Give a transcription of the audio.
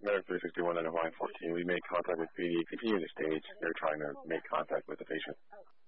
Medic 361 out of line 14. We made contact with PD. Continue to stage. They're trying to make contact with the patient.